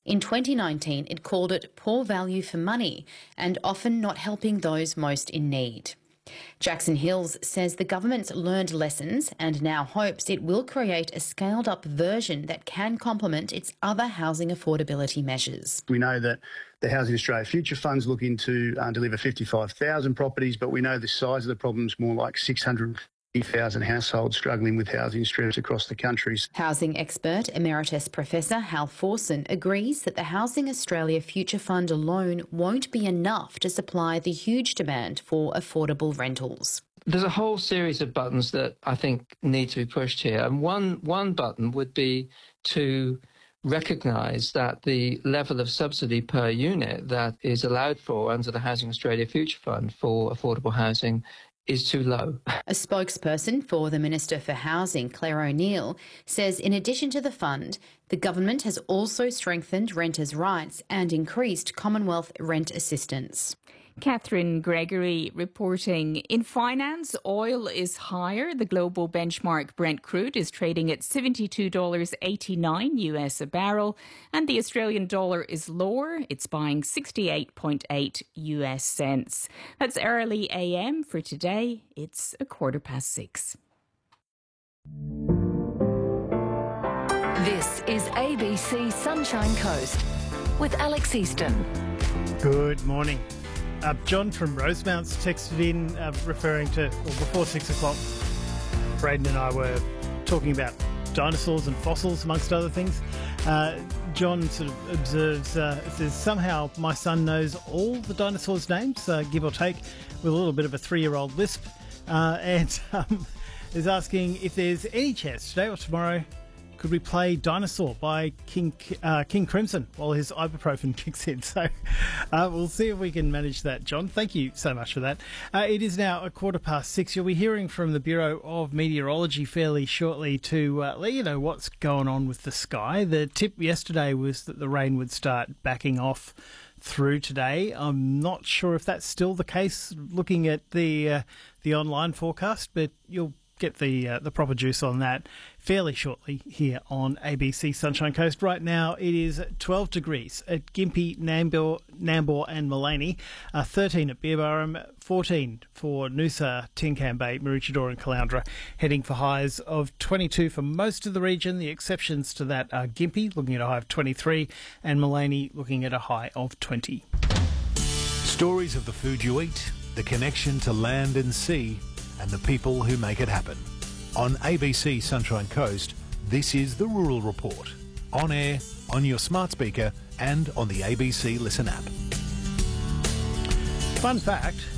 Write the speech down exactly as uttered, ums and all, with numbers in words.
In twenty nineteen, it called it poor value for money and often not helping those most in need. Jackson Hills says the government's learned lessons and now hopes it will create a scaled-up version that can complement its other housing affordability measures. We know that the Housing Australia Future Fund's looking to uh, deliver fifty-five thousand properties, but we know the size of the problem is more like six hundred thousand households struggling with housing stress across the country. Housing expert Emeritus Professor Hal Forson agrees that the Housing Australia Future Fund alone won't be enough to supply the huge demand for affordable rentals. There's a whole series of buttons that I think need to be pushed here. And one, one button would be to recognise that the level of subsidy per unit that is allowed for under the Housing Australia Future Fund for affordable housing is too low. A spokesperson for the Minister for Housing, Claire O'Neill, says in addition to the fund, the government has also strengthened renters' rights and increased Commonwealth rent assistance. Catherine Gregory reporting. In finance, oil is higher. The global benchmark Brent crude is trading at seventy-two dollars eighty-nine U S a barrel, and the Australian dollar is lower. It's buying sixty-eight point eight U S cents. That's early A M for today. It's a quarter past six. This is A B C Sunshine Coast with Alex Easton. Good morning. Uh, John from Rosemount's texted in uh, referring to, well, before six o'clock, Braden and I were talking about dinosaurs and fossils, amongst other things. Uh, John sort of observes, uh, says, somehow my son knows all the dinosaurs' names, uh, give or take, with a little bit of a three-year-old lisp, uh, and um, is asking if there's any chance today or tomorrow could we play Dinosaur by King uh, King Crimson while his ibuprofen kicks in. So uh, we'll see if we can manage that, John. Thank you so much for that. Uh, it is now a quarter past six. You'll be hearing from the Bureau of Meteorology fairly shortly to uh, let you know what's going on with the sky. The tip yesterday was that the rain would start backing off through today. I'm not sure if that's still the case looking at the uh, the online forecast, but you'll get the uh, the proper juice on that fairly shortly here on A B C Sunshine Coast. Right now it is twelve degrees at Gympie, Nambour, Nambour and Maleny, uh, thirteen at Beerburrum, fourteen for Noosa, Tincan Bay, Maroochydore and Caloundra, heading for highs of twenty-two for most of the region. The exceptions to that are Gympie, looking at a high of twenty-three, and Maleny looking at a high of twenty. Stories of the food you eat, the connection to land and sea, and the people who make it happen. On A B C Sunshine Coast, this is the Rural Report. On air, on your smart speaker, and on the A B C Listen app. Fun fact,